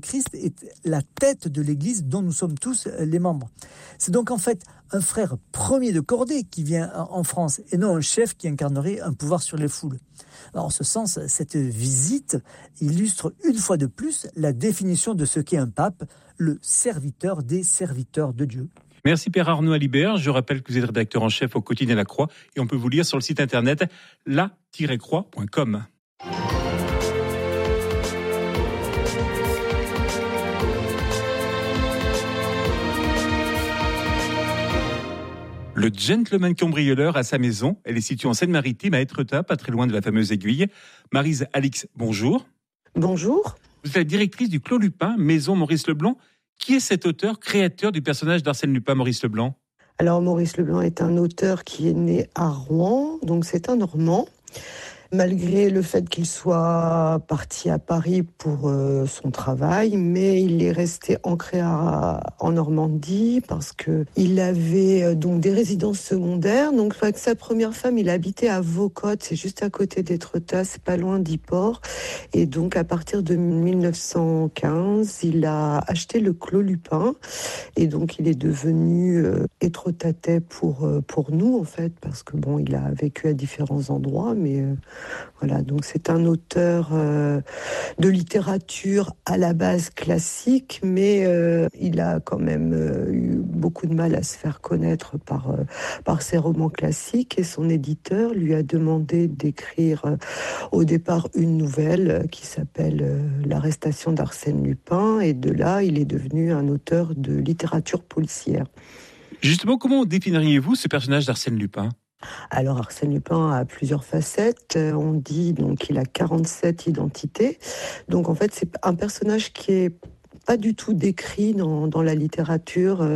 Christ est la tête de l'Église dont nous sommes tous les membres. C'est donc en fait un frère premier de cordée qui vient en France et non un chef qui incarnerait un pouvoir sur les foules. Alors, en ce sens, cette visite illustre une fois de plus la définition de ce qu'est un pape, le serviteur des serviteurs de Dieu. Merci Père Arnaud Alibert. Je rappelle que vous êtes rédacteur en chef au quotidien La Croix et on peut vous lire sur le site internet la-croix.com. Le gentleman cambrioleur a sa maison. Elle est située en Seine-Maritime, à Étretat, pas très loin de la fameuse aiguille. Maryse Alix, bonjour. Bonjour. Vous êtes la directrice du Clos Lupin, maison Maurice Leblanc. Qui est cet auteur, créateur du personnage d'Arsène Lupin, Maurice Leblanc ? Alors, Maurice Leblanc est un auteur qui est né à Rouen, donc c'est un Normand. Malgré le fait qu'il soit parti à Paris pour son travail, mais il est resté ancré en Normandie parce qu'il avait donc des résidences secondaires. Donc avec sa première femme, il habitait à Vaucotte, c'est juste à côté d'Étretat, c'est pas loin d'Yport. Et donc à partir de 1915, il a acheté le Clos Lupin et donc il est devenu étretattais pour nous en fait, parce que bon, il a vécu à différents endroits, mais voilà, donc c'est un auteur de littérature à la base classique, mais il a quand même eu beaucoup de mal à se faire connaître par ses romans classiques et son éditeur lui a demandé d'écrire au départ une nouvelle qui s'appelle L'arrestation d'Arsène Lupin et de là il est devenu un auteur de littérature policière. Justement, comment définiriez-vous ce personnage d'Arsène Lupin ? Alors Arsène Lupin a plusieurs facettes. On dit donc qu'il a 47 identités. Donc en fait c'est un personnage qui est pas du tout décrit dans la littérature.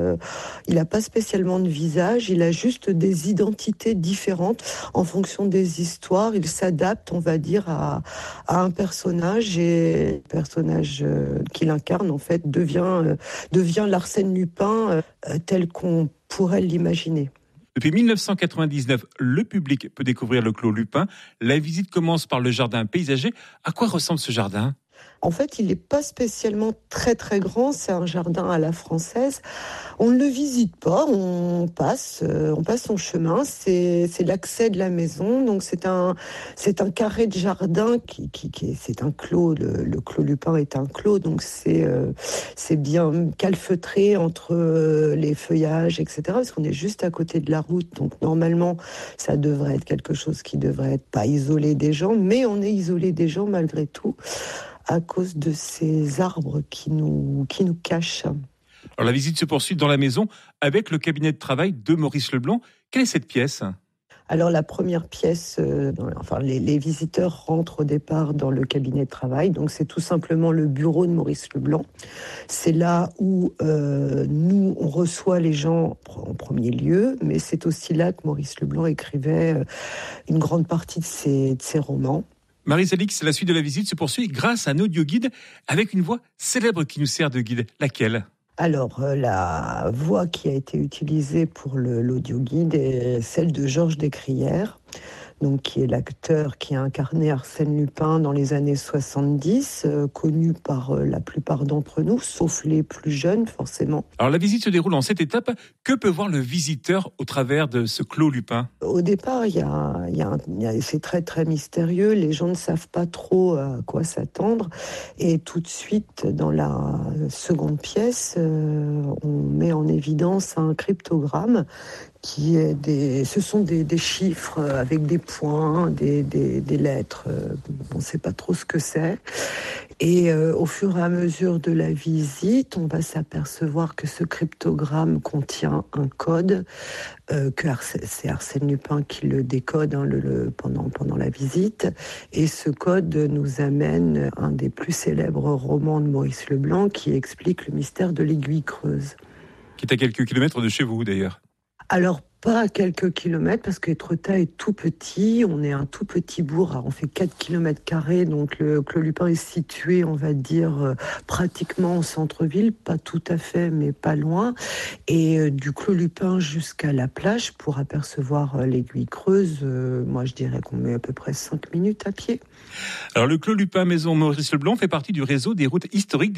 Il n'a pas spécialement de visage, il a juste des identités différentes en fonction des histoires. Il s'adapte, on va dire, à un personnage et le personnage qu'il incarne en fait devient l'Arsène Lupin tel qu'on pourrait l'imaginer. Depuis 1999, le public peut découvrir le Clos Lupin. La visite commence par le jardin paysager. À quoi ressemble ce jardin ? En fait, il n'est pas spécialement très très grand, c'est un jardin à la française. On ne le visite pas, on passe son chemin, c'est l'accès de la maison. Donc c'est un carré de jardin c'est un clos, le Clos Lupin est un clos, donc c'est bien calfeutré entre les feuillages, etc. Parce qu'on est juste à côté de la route, donc normalement ça devrait être quelque chose qui devrait être pas isolé des gens, mais on est isolé des gens malgré tout, à cause de ces arbres qui nous cachent. Alors la visite se poursuit dans la maison avec le cabinet de travail de Maurice Leblanc. Quelle est cette pièce ? Alors la première pièce, les visiteurs rentrent au départ dans le cabinet de travail, donc c'est tout simplement le bureau de Maurice Leblanc. C'est là où nous, on reçoit les gens en premier lieu, mais c'est aussi là que Maurice Leblanc écrivait une grande partie de ses romans. Maryse Alix, la suite de la visite se poursuit grâce à un audio-guide avec une voix célèbre qui nous sert de guide. Laquelle ? Alors, la voix qui a été utilisée pour l'audio-guide est celle de Georges Descrières, donc qui est l'acteur qui a incarné Arsène Lupin dans les années 70, connu par la plupart d'entre nous, sauf les plus jeunes forcément. Alors la visite se déroule en 7 étapes. Que peut voir le visiteur au travers de ce Clos Lupin ? Au départ, c'est très très mystérieux, les gens ne savent pas trop à quoi s'attendre et tout de suite dans la seconde pièce, on met en évidence un cryptogramme ce sont des chiffres avec des points, des lettres. On ne sait pas trop ce que c'est. Et au fur et à mesure de la visite, on va s'apercevoir que ce cryptogramme contient un code, c'est Arsène Lupin qui le décode pendant la visite. Et ce code nous amène à un des plus célèbres romans de Maurice Leblanc qui explique le mystère de l'aiguille creuse. Qui est à quelques kilomètres de chez vous d'ailleurs. Alors, pas à quelques kilomètres, parce qu'Étretat est tout petit, on est un tout petit bourg, alors on fait 4 km², donc le Clos Lupin est situé, on va dire, pratiquement au centre-ville, pas tout à fait, mais pas loin, et du Clos Lupin jusqu'à la plage, pour apercevoir l'aiguille creuse, moi je dirais qu'on met à peu près 5 minutes à pied. Alors le Clos Lupin, maison Maurice Leblanc, fait partie du réseau des routes historiques